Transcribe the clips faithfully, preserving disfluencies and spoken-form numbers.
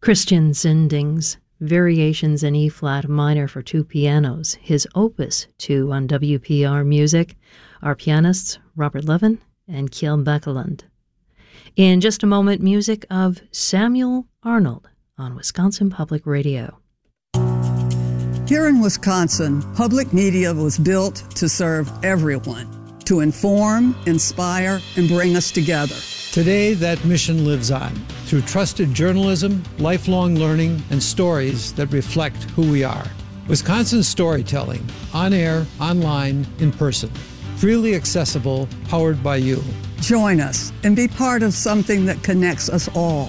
Christian Zinding's Variations in E-flat minor for two pianos, his opus two on W P R Music, our pianists Robert Levin and Kjell Bekkelaend. In just a moment, music of Samuel Arnold on Wisconsin Public Radio. Here in Wisconsin, public media was built to serve everyone, to inform, inspire, and bring us together. Today, that mission lives on through trusted journalism, lifelong learning, and stories that reflect who we are. Wisconsin storytelling, on air, online, in person. Freely accessible, powered by you. Join us and be part of something that connects us all.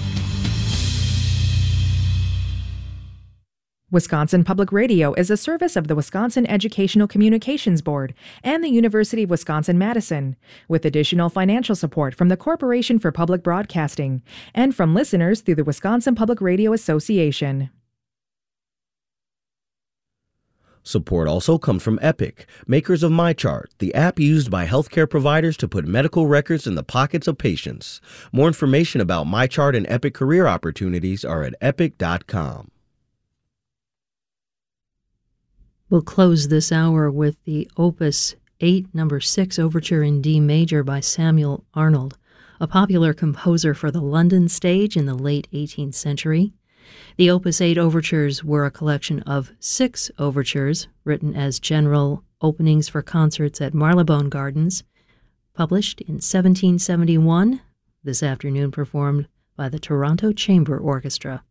Wisconsin Public Radio is a service of the Wisconsin Educational Communications Board and the University of Wisconsin-Madison, with additional financial support from the Corporation for Public Broadcasting and from listeners through the Wisconsin Public Radio Association. Support also comes from Epic, makers of MyChart, the app used by healthcare providers to put medical records in the pockets of patients. More information about MyChart and Epic career opportunities are at epic dot com. We'll close this hour with the Opus eight, number six Overture in D major by Samuel Arnold, a popular composer for the London stage in the late eighteenth century. The Opus eight overtures were a collection of six overtures written as general openings for concerts at Marylebone Gardens, published in seventeen seventy-one, this afternoon performed by the Toronto Chamber Orchestra.